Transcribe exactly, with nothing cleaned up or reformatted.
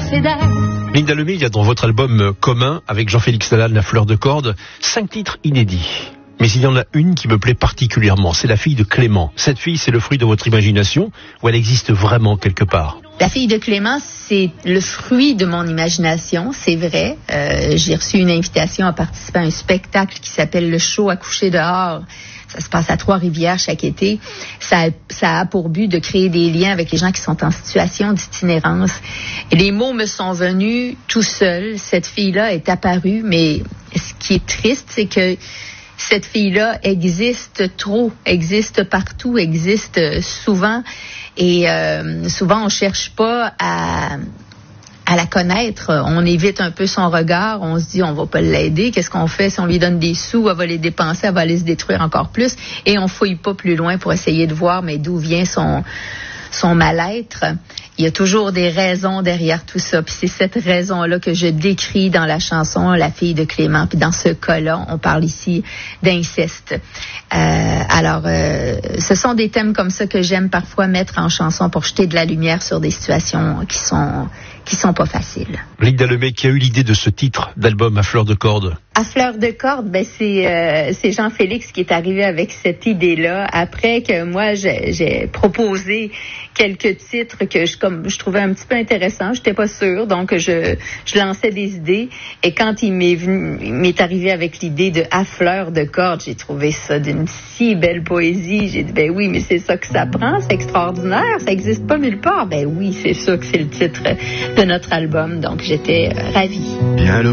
percée d'air. Linda Lemay, il y a dans votre album commun avec Jean-Félix Lalanne, La Fleur de Corde, cinq titres inédits. Mais il y en a une qui me plaît particulièrement, c'est La fille de Clément. Cette fille, c'est le fruit de votre imagination ou elle existe vraiment quelque part? La fille de Clément, c'est le fruit de mon imagination, c'est vrai. Euh, j'ai reçu une invitation à participer à un spectacle qui s'appelle Le Show à coucher dehors. Ça se passe à Trois-Rivières chaque été. Ça, ça a pour but de créer des liens avec les gens qui sont en situation d'itinérance. Et les mots me sont venus tout seuls. Cette fille-là est apparue, mais ce qui est triste, c'est que cette fille-là existe trop, existe partout, existe souvent. Et euh, souvent, on cherche pas à... à la connaître, on évite un peu son regard, on se dit on va pas l'aider, qu'est-ce qu'on fait si on lui donne des sous, elle va les dépenser, elle va aller se détruire encore plus, et on fouille pas plus loin pour essayer de voir mais d'où vient son son mal-être. Il y a toujours des raisons derrière tout ça, puis c'est cette raison-là que je décris dans la chanson La fille de Clément, puis dans ce cas-là, on parle ici d'inceste. Euh, alors, euh, ce sont des thèmes comme ça que j'aime parfois mettre en chanson pour jeter de la lumière sur des situations qui sont qui sont pas faciles. Linda Lemay, qui a eu l'idée de ce titre d'album à fleur de corde? À fleur de corde, ben c'est euh, c'est Jean-Félix qui est arrivé avec cette idée-là après que moi j'ai, j'ai proposé quelques titres que je comme je trouvais un petit peu intéressants, j'étais pas sûre, donc je je lançais des idées et quand il m'est venu il m'est arrivé avec l'idée de À fleur de corde, j'ai trouvé ça d'une si belle poésie, j'ai dit ben oui, mais c'est ça que ça prend, c'est extraordinaire, ça existe pas nulle part. Ben oui, c'est ça que c'est le titre de notre album, donc j'étais ravie. Bien le